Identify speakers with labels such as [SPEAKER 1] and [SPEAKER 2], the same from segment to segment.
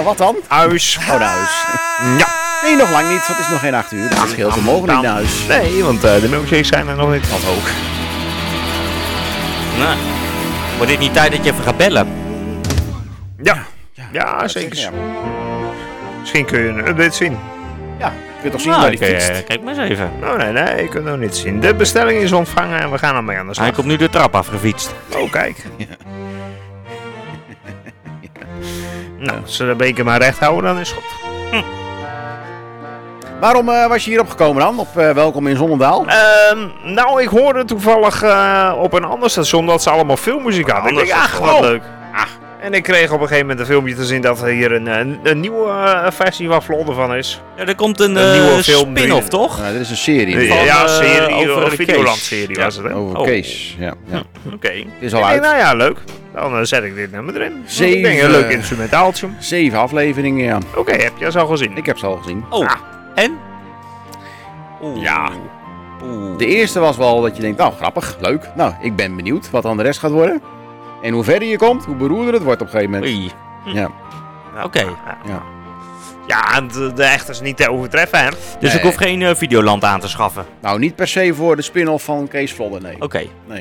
[SPEAKER 1] wat dan?
[SPEAKER 2] Huis.
[SPEAKER 1] Oh, naar huis.
[SPEAKER 2] Ja.
[SPEAKER 1] Nee, nog lang niet. Het is nog geen 8 uur. Dus het scheelt. We mogen niet naar huis.
[SPEAKER 2] Nee, want de milkshakes zijn er nog niet.
[SPEAKER 1] Dat ook.
[SPEAKER 3] Nou, wordt dit niet tijd dat je even gaat bellen?
[SPEAKER 2] Ja, zeker.
[SPEAKER 1] Ja.
[SPEAKER 2] Misschien kun je een update zien.
[SPEAKER 1] Ja, kun je toch zien
[SPEAKER 3] Nou,
[SPEAKER 1] waar die fietst.
[SPEAKER 3] kijk maar eens even.
[SPEAKER 2] Oh nee, je kunt nog niet zien. De bestelling is ontvangen en we gaan ermee aan de slag.
[SPEAKER 3] Hij komt nu de trap afgefietst.
[SPEAKER 2] Oh, kijk. Nou, als ze de beker maar recht houden, dan is het goed.
[SPEAKER 1] Waarom was je hierop gekomen dan? Op Welkom in Zonnendaal?
[SPEAKER 2] Nou, ik hoorde toevallig op een ander station dat ze allemaal filmmuziek hadden. Ik dacht, ach, wat leuk. En ik kreeg op een gegeven moment een filmpje te zien dat er hier een nieuwe versie van Vlodder van is.
[SPEAKER 3] Ja, er komt een
[SPEAKER 2] nieuwe film,
[SPEAKER 3] spin-off, toch?
[SPEAKER 1] dit is een serie.
[SPEAKER 2] Ja, serie,
[SPEAKER 3] over
[SPEAKER 2] een
[SPEAKER 3] de
[SPEAKER 2] Videoland-serie
[SPEAKER 3] Kees.
[SPEAKER 2] was het, hè?
[SPEAKER 1] Over
[SPEAKER 3] Oh.
[SPEAKER 1] Kees. Ja.
[SPEAKER 2] Oké.
[SPEAKER 1] Is al
[SPEAKER 2] Ik denk,
[SPEAKER 1] uit.
[SPEAKER 2] nou ja, leuk. Dan zet ik dit nummer erin.
[SPEAKER 1] 7,
[SPEAKER 2] Ik denk een leuk instrumentaaltje.
[SPEAKER 1] 7 afleveringen, ja.
[SPEAKER 2] Oké, heb je ze al gezien?
[SPEAKER 1] Ik heb ze al gezien.
[SPEAKER 3] Oh,
[SPEAKER 2] Ah.
[SPEAKER 3] en? Oeh.
[SPEAKER 2] Ja.
[SPEAKER 3] Oeh.
[SPEAKER 1] De eerste was wel dat je denkt, nou grappig, leuk. Nou, ik ben benieuwd wat dan de rest gaat worden. En hoe verder je komt, hoe beroerder het wordt op een gegeven moment.
[SPEAKER 3] Oei.
[SPEAKER 1] Ja.
[SPEAKER 3] Oké.
[SPEAKER 1] Ja.
[SPEAKER 2] Ja, en de echte is niet te overtreffen, hè?
[SPEAKER 3] Dus
[SPEAKER 1] Nee.
[SPEAKER 3] ik hoef geen Videoland aan te schaffen.
[SPEAKER 1] Nou, niet per se voor de spin-off van Kees Vlodder, nee.
[SPEAKER 3] Oké.
[SPEAKER 1] Nee.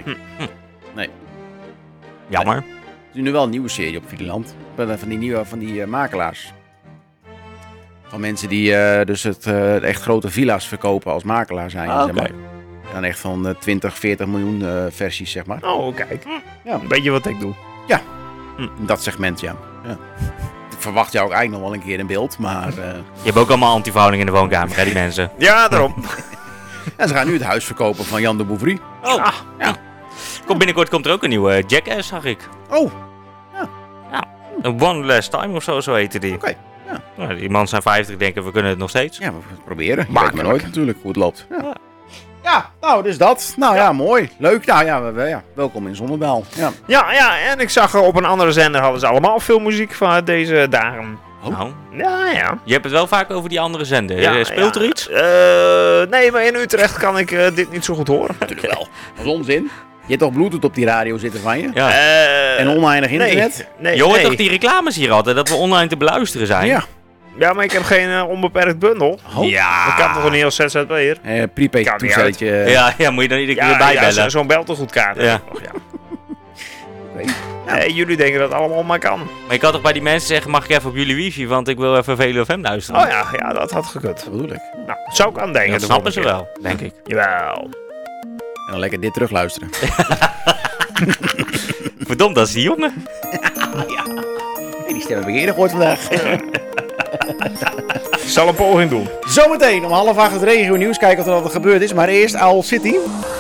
[SPEAKER 3] Jammer.
[SPEAKER 1] Er is nu wel een nieuwe serie op Videoland. Van die makelaars. Van mensen die dus echt grote villa's verkopen als makelaar zijn.
[SPEAKER 3] Ah,
[SPEAKER 1] zeg
[SPEAKER 3] oké.
[SPEAKER 1] maar. Dan echt van 20, 40 miljoen versies, zeg maar.
[SPEAKER 2] Oh, kijk.
[SPEAKER 1] Ja.
[SPEAKER 2] Weet je wat ik doe?
[SPEAKER 1] In dat segment, ja. Ik verwacht jou ook eigenlijk nog wel een keer in beeld, maar...
[SPEAKER 3] Je hebt ook allemaal antiverhouding in de woonkamer, hè, die mensen.
[SPEAKER 2] Ja, daarom.
[SPEAKER 1] En ze gaan nu het huis verkopen van Jan de Bouvry.
[SPEAKER 3] Oh.
[SPEAKER 1] Ja.
[SPEAKER 3] Binnenkort komt er ook een nieuwe Jackass, zag ik.
[SPEAKER 1] Oh,
[SPEAKER 3] Een One Last Time of zo heette die.
[SPEAKER 1] oké.
[SPEAKER 3] Nou, die man zijn 50, denken we kunnen het nog steeds.
[SPEAKER 1] Ja, we proberen. Je weet
[SPEAKER 2] Makkelijk.
[SPEAKER 1] maar nooit natuurlijk hoe het loopt. Ja, nou, dus dat. Nou ja, mooi. Leuk. Nou ja, welkom in Zonnendaal. Ja.
[SPEAKER 2] Ja, en ik zag op een andere zender hadden ze allemaal filmmuziek van deze dagen.
[SPEAKER 3] Nou,
[SPEAKER 2] Ja.
[SPEAKER 3] je hebt het wel vaak over die andere zender. Speelt er iets?
[SPEAKER 2] Nee, maar in Utrecht kan ik dit niet zo goed horen.
[SPEAKER 1] Natuurlijk wel. Dat is onzin. Je hebt toch Bluetooth op die radio zitten van je?
[SPEAKER 3] Ja.
[SPEAKER 1] En oneindig internet?
[SPEAKER 2] Nee,
[SPEAKER 3] Je hoort
[SPEAKER 2] nee.
[SPEAKER 3] toch die reclames hier altijd, dat we online te beluisteren zijn?
[SPEAKER 1] Ja.
[SPEAKER 2] Ja, maar ik heb geen onbeperkt bundel.
[SPEAKER 1] Oh.
[SPEAKER 3] Ja.
[SPEAKER 2] Dat kan toch niet als ZZP'er?
[SPEAKER 1] Prepaid
[SPEAKER 2] Kan niet
[SPEAKER 1] toezelletje.
[SPEAKER 3] Ja, moet je dan iedere keer bijbellen.
[SPEAKER 2] Zo'n beltegoedkaart.
[SPEAKER 3] Ja.
[SPEAKER 2] Ja. Nee, jullie denken dat het allemaal maar kan.
[SPEAKER 3] Maar je kan toch bij die mensen zeggen, mag ik even op jullie wifi, want ik wil even VLFM luisteren.
[SPEAKER 2] Oh ja, dat had gekund.
[SPEAKER 1] Dat bedoel ik.
[SPEAKER 2] Nou, zou ik aan denken.
[SPEAKER 3] Dat
[SPEAKER 2] de
[SPEAKER 3] snappen ze
[SPEAKER 2] volgende
[SPEAKER 3] wel, denk ik.
[SPEAKER 2] keer. Jawel.
[SPEAKER 1] En dan lekker dit terugluisteren.
[SPEAKER 3] Verdomd, dat is die jongen.
[SPEAKER 1] Hey, die stem heb ik eerder gehoord vandaag.
[SPEAKER 2] Ik zal een poging doen.
[SPEAKER 1] Zometeen om 7:30 het regio nieuws. Kijken wat er al gebeurd is. Maar eerst Owl City.